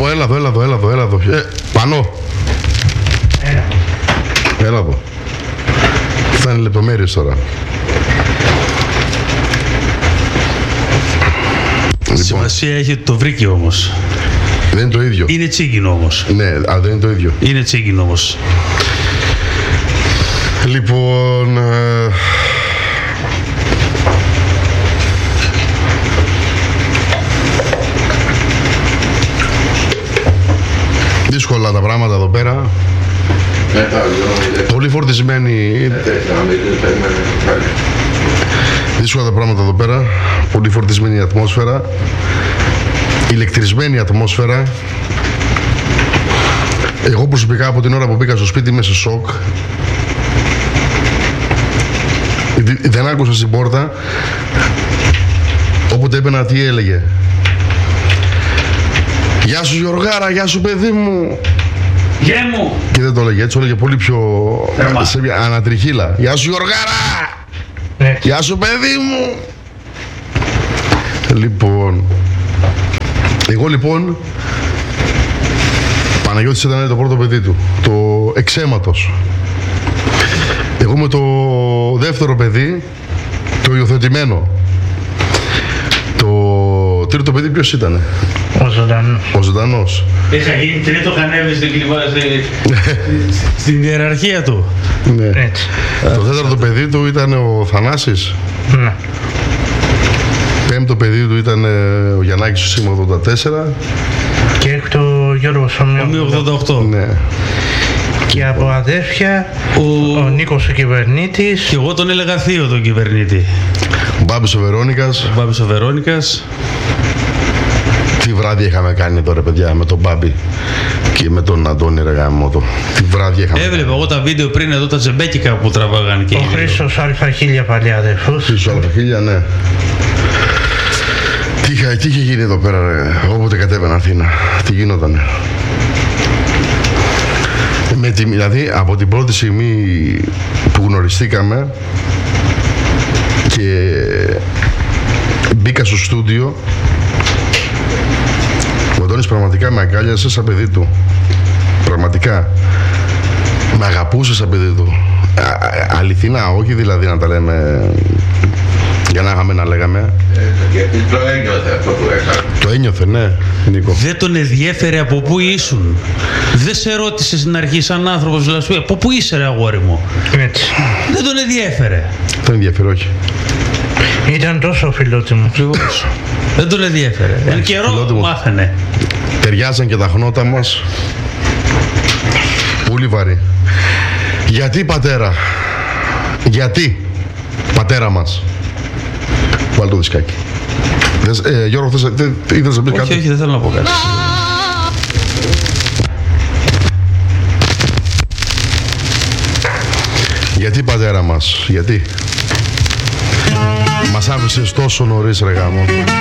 Λοιπόν, έλα εδώ. Πανώ. Έλα εδώ. Αυτά είναι λεπτομέρειες τώρα. Σημασία έχει ότι το βρήκε όμως. Δεν είναι το ίδιο. Είναι τσίγκινο όμως. Ναι, δεν είναι το ίδιο. Είναι τσίγκινο όμως. Λοιπόν... δύσκολα τα πράγματα εδώ πέρα. Πολύ φορτισμένη. Δύσκολα τα πράγματα εδώ πέρα. Πολύ φορτισμένη η ατμόσφαιρα. Ηλεκτρισμένη η ατμόσφαιρα. Εγώ προσωπικά από την ώρα που μπήκα στο σπίτι είμαι σε σοκ. Δεν άκουσα στην πόρτα. Όποτε έμπαινα τι έλεγε. Γεια σου Γιωργάρα, γεια σου παιδί μου. Γεια μου. Και δεν το έλεγε έτσι, το έλεγε πολύ πιο σε μια ανατριχύλα. Γεια σου Γιωργάρα. Γεια σου παιδί μου. Λοιπόν, εγώ λοιπόν, Παναγιώτης ήταν το πρώτο παιδί του, το εξαίματος. Εγώ με το δεύτερο παιδί, το υιοθετημένο. Το τρίτο παιδί ποιος ήτανε? Ο ζωντανός. Είχα γίνει τρίτο κανέβη στην ιεραρχία του. Ναι. Το τέταρτο παιδί του ήταν ο Θανάσης. Ναι. Πέμπτο παιδί του ήταν ο Γιαννάκης ο Σήμα 84. Και έκτο ο Γιώργος Ομοίου 88. Ναι. Και από αδέρφια ο Νίκος ο Κυβερνήτης. Και εγώ τον έλεγα θείο τον Κυβερνήτη. Ο Μπάμπης ο Βερόνικας. Ο Μπάμπης ο Βερόνικας. Τι βράδυ είχαμε κάνει τώρα παιδιά με τον Μπάμπη και με τον Αντώνη ρε γαμώτο. Τι βράδυ είχαμε. Έβλεπα εγώ τα βίντεο πριν εδώ τα τζεμπέκικα που τραβάγαν και ο Χρήστος Α1000 παλιά αδερφούς. Χρήστος Α1000, ναι. Τι είχε γίνει εδώ πέρα ρε, όποτε κατέβαινα Αθήνα. Τι γινότανε. Δηλαδή από την πρώτη στιγμή που γνωριστήκαμε και μπήκα στο στούντιο, ο Αντώνης πραγματικά με αγκάλιασε σαν παιδί του. Πραγματικά. Με αγαπούσε σαν παιδί του. Αληθινά, όχι δηλαδή να τα λέμε για να είχαμε να λέγαμε. Γιατί το ένιωθε αυτό που έκανε. Το ένιωθε, ναι, Νίκο. Δεν τον ενδιέφερε από πού ήσουν. Δεν σε ρώτησε στην αρχή σαν άνθρωπος, δηλαδή, από πού είσαι ρε αγόρι μου. Έτσι. Δεν τον ενδιέφερε. Δεν ενδιαφέρει, όχι. Ήταν τόσο φιλότιμος. Δεν τον ενδιέφερε. Εν καιρό μάθαινε. Ταιριάζαν και τα χνότα μας. Πολύ βαρύ. Γιατί πατέρα? Γιατί πατέρα μας? Βάλε το δισκάκι. Γιώργο, ήθελες να πεις κάτι? Όχι, δεν θέλω να πω κάτι. Γιατί πατέρα μας? Γιατί? Μας άφησες τόσο νωρίς ρε γάμο.